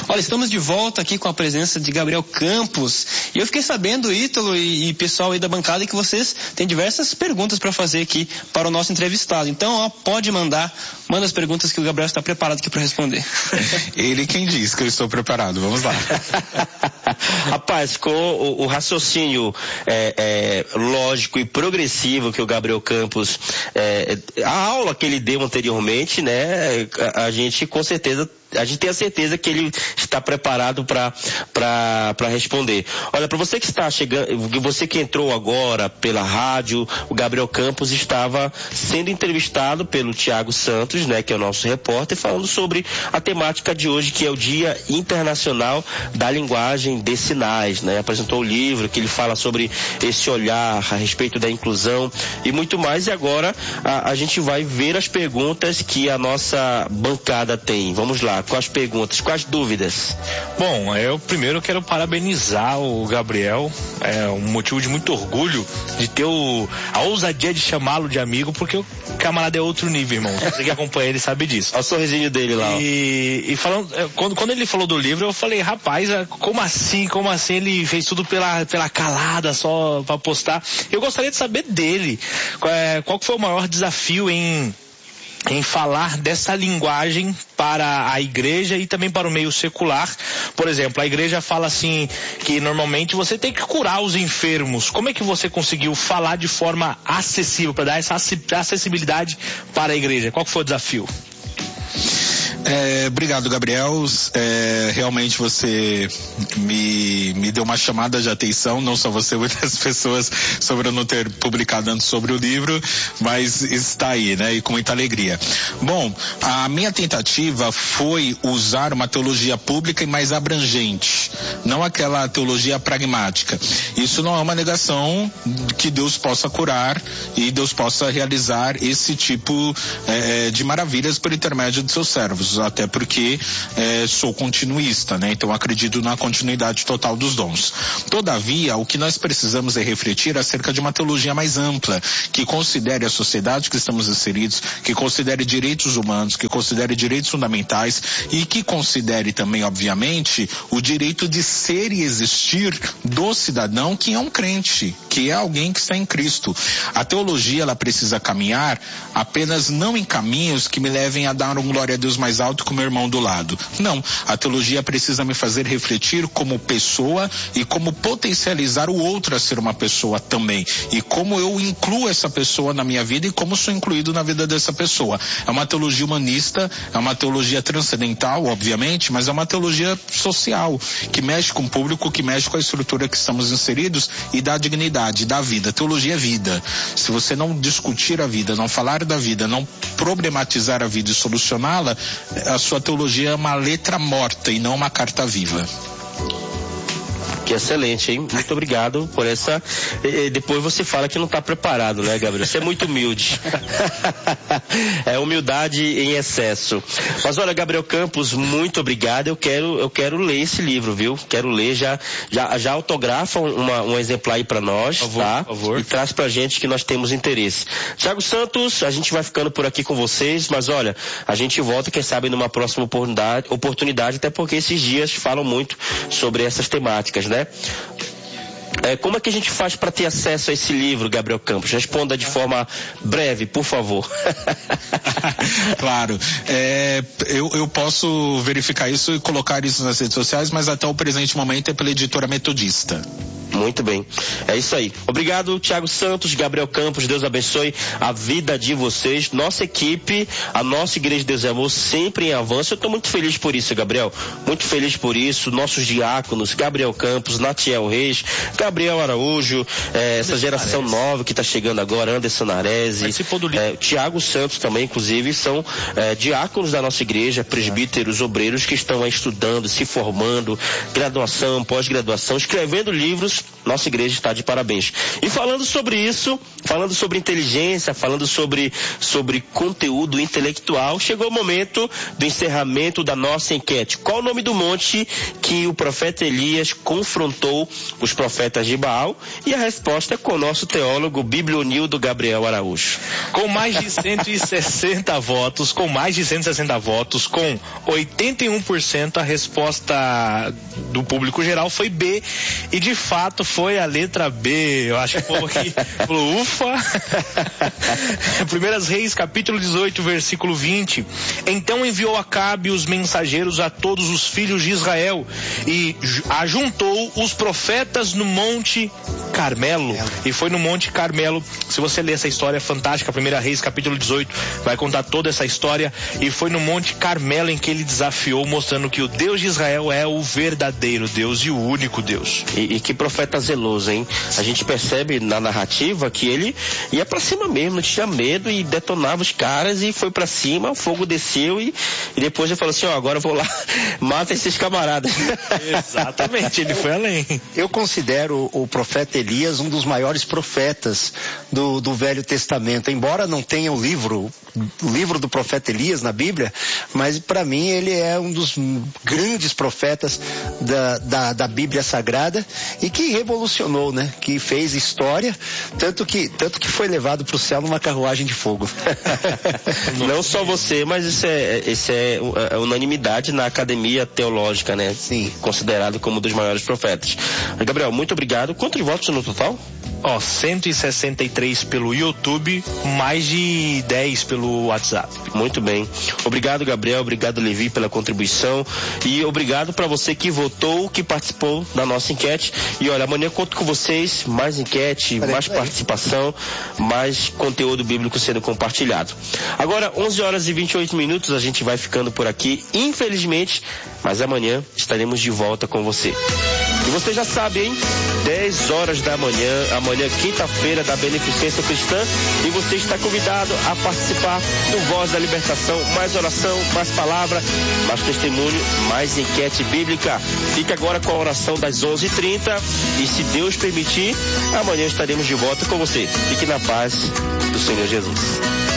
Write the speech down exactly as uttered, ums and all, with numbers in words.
Olha, estamos de volta aqui com a presença de Gabriel Campos. E eu fiquei sabendo, Ítalo e, e pessoal aí da bancada, que vocês têm diversas perguntas para fazer aqui para o nosso entrevistado. Então, ó, pode mandar, manda as perguntas que o Gabriel está preparado aqui para responder. Ele quem diz que eu estou preparado. Vamos lá. Rapaz, com o, o raciocínio é, é, lógico e progressivo que o Gabriel Campos, é, a aula que ele deu anteriormente, né, a, a gente com certeza a gente tem a certeza que ele está preparado para para para responder. Olha, para você que está chegando, você que entrou agora pela rádio, o Gabriel Campos estava sendo entrevistado pelo Tiago Santos, né, que é o nosso repórter, falando sobre a temática de hoje, que é o Dia Internacional da Linguagem de Sinais, né? Apresentou o livro que ele fala sobre esse olhar a respeito da inclusão e muito mais. E agora a, a gente vai ver as perguntas que a nossa bancada tem. Vamos lá. Quais perguntas, quais dúvidas? Bom, eu primeiro quero parabenizar o Gabriel, é um motivo de muito orgulho de ter o, a ousadia de chamá-lo de amigo, porque o camarada é outro nível, irmão. Você que acompanha ele sabe disso. Olha o sorrisinho dele lá. E, e falando, quando, quando ele falou do livro, eu falei, rapaz, como assim, como assim ele fez tudo pela, pela calada só pra postar? Eu gostaria de saber dele, qual, é, qual foi o maior desafio em em falar dessa linguagem para a igreja e também para o meio secular. Por exemplo, a igreja fala assim, que normalmente você tem que curar os enfermos. Como é que você conseguiu falar de forma acessível, para dar essa acessibilidade para a igreja? Qual foi o desafio? É, obrigado, Gabriel. É, realmente você me, me deu uma chamada de atenção, não só você, muitas pessoas, sobre eu não ter publicado antes sobre o livro, mas está aí, né? E com muita alegria. Bom, a minha tentativa foi usar uma teologia pública e mais abrangente, não aquela teologia pragmática. Isso não é uma negação que Deus possa curar e Deus possa realizar esse tipo é, de maravilhas por intermédio de seus servos. Até porque é, sou continuista, né? Então acredito na continuidade total dos dons. Todavia, o que nós precisamos é refletir acerca de uma teologia mais ampla, que considere a sociedade que estamos inseridos, que considere direitos humanos, que considere direitos fundamentais e que considere também, obviamente, o direito de ser e existir do cidadão que é um crente, que é alguém que está em Cristo. A teologia, ela precisa caminhar apenas não em caminhos que me levem a dar um glória a Deus mais alto com meu irmão do lado. Não, a teologia precisa me fazer refletir como pessoa e como potencializar o outro a ser uma pessoa também. E como eu incluo essa pessoa na minha vida e como sou incluído na vida dessa pessoa. É uma teologia humanista, é uma teologia transcendental, obviamente, mas é uma teologia social, que mexe com o público, que mexe com a estrutura que estamos inseridos e dá dignidade, dá vida. Teologia é vida. Se você não discutir a vida, não falar da vida, não problematizar a vida e solucioná-la, a sua teologia é uma letra morta e não uma carta viva. Que excelente, hein? Muito obrigado por essa... E depois você fala que não está preparado, né, Gabriel? Você é muito humilde. É humildade em excesso. Mas olha, Gabriel Campos, muito obrigado. Eu quero, eu quero ler esse livro, viu? Quero ler, já, já, já autografa uma, um exemplar aí para nós, por favor, tá? Por favor. E traz pra gente que nós temos interesse. Tiago Santos, a gente vai ficando por aqui com vocês, mas olha, a gente volta, quem sabe, numa próxima oportunidade, oportunidade, até porque esses dias falam muito sobre essas temáticas, né? É, como é que a gente faz para ter acesso a esse livro, Gabriel Campos? Responda de forma breve, por favor. Claro. É, eu, eu posso verificar isso e colocar isso nas redes sociais, mas até o presente momento é pela editora Metodista. Muito bem. É isso aí. Obrigado, Tiago Santos, Gabriel Campos. Deus abençoe a vida de vocês. Nossa equipe, a nossa Igreja de Deus e Amor, sempre em avanço. Eu estou muito feliz por isso, Gabriel. Muito feliz por isso. Nossos diáconos, Gabriel Campos, Natiel Reis, Gabriel Araújo, eh, essa geração Nares. nova que está chegando agora, Anderson Nares, eh, Tiago Santos também, inclusive, são eh, diáconos da nossa igreja, presbíteros, obreiros que estão aí estudando, se formando, graduação, pós-graduação, escrevendo livros Deus. Nossa igreja está de parabéns. E falando sobre isso, falando sobre inteligência, falando sobre, sobre conteúdo intelectual, chegou o momento do encerramento da nossa enquete. Qual o nome do monte que o profeta Elias confrontou os profetas de Baal? E a resposta é com o nosso teólogo Biblionildo Gabriel Araújo. Com mais de cento e sessenta votos, com mais de cento e sessenta votos, com oitenta e um por cento a resposta do público geral foi B, e de fato foi a letra B. Eu acho que o povo aqui falou, ufa. Primeiras Reis, capítulo dezoito, versículo vinte. Então enviou Acabe os mensageiros a todos os filhos de Israel e ajuntou os profetas no Monte Carmelo. E foi no Monte Carmelo. Se você ler essa história fantástica, Primeira Reis, capítulo dezoito, vai contar toda essa história. E foi no Monte Carmelo em que ele desafiou, mostrando que o Deus de Israel é o verdadeiro Deus e o único Deus. E, e que profeta zeloso, hein? A gente percebe na narrativa que ele ia pra cima mesmo, não tinha medo e detonava os caras e foi pra cima, o fogo desceu e, e depois ele falou assim, ó, agora eu vou lá, mata esses camaradas. Exatamente, ele foi além. Eu considero o profeta Elias um dos maiores profetas do, do Velho Testamento, embora não tenha o livro, o livro do profeta Elias na Bíblia, mas para mim ele é um dos grandes profetas da, da, da Bíblia Sagrada e que revolucionou, né? Que fez história, tanto que, tanto que foi levado para o céu numa carruagem de fogo. Não só você, mas isso é, isso é, é unanimidade na academia teológica, né? Sim. Considerado como um dos maiores profetas. Gabriel, muito obrigado. Quantos votos no total? Ó, oh, cento e sessenta e três pelo YouTube, mais de dez pelo WhatsApp. Muito bem. Obrigado, Gabriel. Obrigado, Levi, pela contribuição. E obrigado para você que votou, que participou da nossa enquete. E olha, amanhã eu conto com vocês. Mais enquete, Peraí, mais peraí. participação, mais conteúdo bíblico sendo compartilhado. Agora, onze horas e vinte e oito minutos, a gente vai ficando por aqui, infelizmente, mas amanhã estaremos de volta com você. E você já sabe, hein? dez horas da manhã, amanhã, quinta-feira, da Beneficência Cristã, e você está convidado a participar do Voz da Libertação. Mais oração, mais palavra, mais testemunho, mais enquete bíblica. Fique agora com a oração das onze e trinta e, se Deus permitir, amanhã estaremos de volta com você. Fique na paz do Senhor Jesus.